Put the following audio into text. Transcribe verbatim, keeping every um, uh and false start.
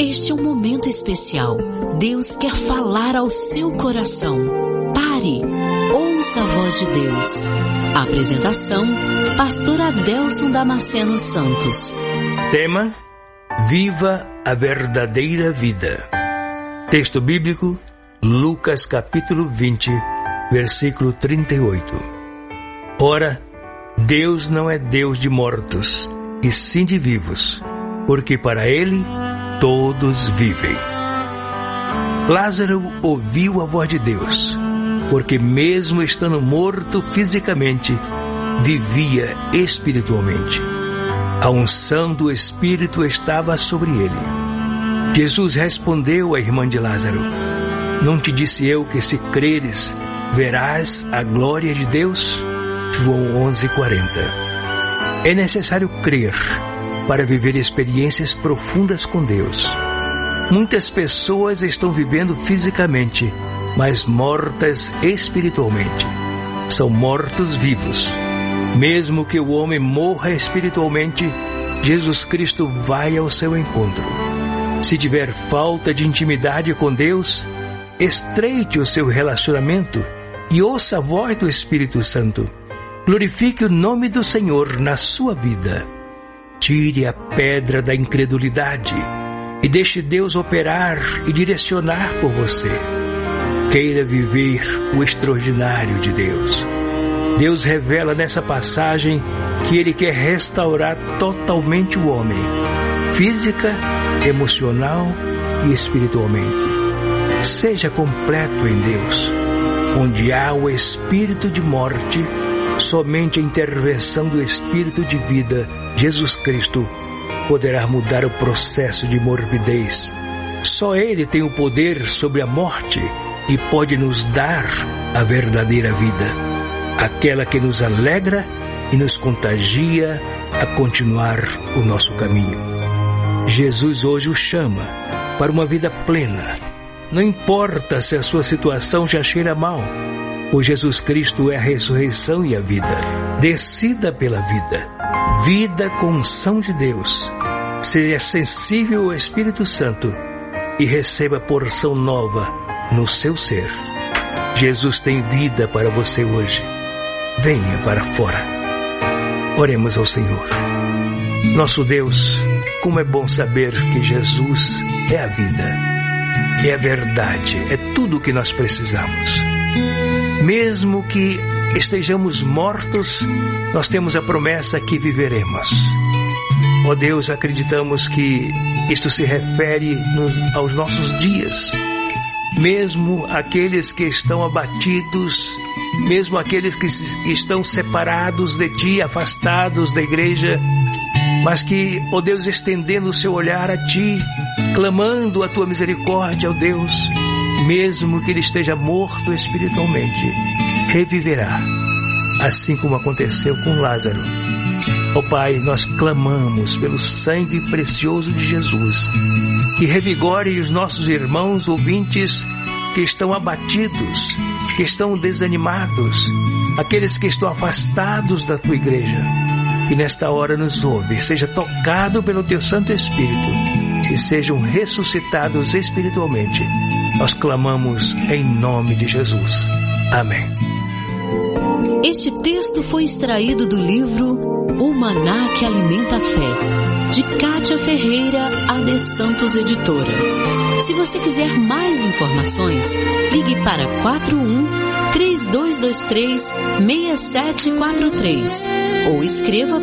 Este é um momento especial. Deus quer falar ao seu coração. Pare, ouça a voz de Deus. Apresentação, Pastor Adelson Damasceno Santos. Tema: Viva a verdadeira vida. Texto bíblico, Lucas capítulo vinte, versículo trinta e oito. Ora, Deus não é Deus de mortos, e sim de vivos, porque para Ele todos vivem. Lázaro ouviu a voz de Deus, porque mesmo estando morto fisicamente, vivia espiritualmente. A unção do Espírito estava sobre ele. Jesus respondeu à irmã de Lázaro: Não te disse eu que se creres, verás a glória de Deus? João onze, quarenta. É necessário crer para viver experiências profundas com Deus. Muitas pessoas estão vivendo fisicamente, mas mortas espiritualmente. São mortos vivos. Mesmo que o homem morra espiritualmente, Jesus Cristo vai ao seu encontro. Se tiver falta de intimidade com Deus, estreite o seu relacionamento e ouça a voz do Espírito Santo. Glorifique o nome do Senhor na sua vida. Tire a pedra da incredulidade e deixe Deus operar e direcionar por você. Queira viver o extraordinário de Deus. Deus revela nessa passagem que Ele quer restaurar totalmente o homem, física, emocional e espiritualmente. Seja completo em Deus. Onde há o espírito de morte, somente a intervenção do Espírito de vida, Jesus Cristo, poderá mudar o processo de morbidez. Só Ele tem o poder sobre a morte e pode nos dar a verdadeira vida, aquela que nos alegra e nos contagia a continuar o nosso caminho. Jesus hoje o chama para uma vida plena. Não importa se a sua situação já cheira mal, pois Jesus Cristo é a ressurreição e a vida. Decida pela vida. Vida com unção de Deus. Seja sensível ao Espírito Santo e receba porção nova no seu ser. Jesus tem vida para você hoje. Venha para fora. Oremos ao Senhor. Nosso Deus, como é bom saber que Jesus é a vida, é a verdade, é tudo o que nós precisamos. Mesmo que estejamos mortos, nós temos a promessa que viveremos. Ó Deus, acreditamos que isto se refere nos, aos nossos dias. Mesmo aqueles que estão abatidos, mesmo aqueles que estão separados de Ti, afastados da igreja, mas que, ó Deus, estendendo o seu olhar a Ti, clamando a Tua misericórdia, ó Deus, mesmo que ele esteja morto espiritualmente, reviverá, assim como aconteceu com Lázaro. Ó Pai, nós clamamos pelo sangue precioso de Jesus, que revigore os nossos irmãos ouvintes que estão abatidos, que estão desanimados, aqueles que estão afastados da Tua igreja, que nesta hora nos ouve, seja tocado pelo Teu Santo Espírito e sejam ressuscitados espiritualmente. Nós clamamos em nome de Jesus. Amém. Este texto foi extraído do livro O Maná que Alimenta a Fé, de Cátia Ferreira, A de Santos Editora. Se você quiser mais informações, ligue para quatro um, três dois dois três, seis sete quatro três ou escreva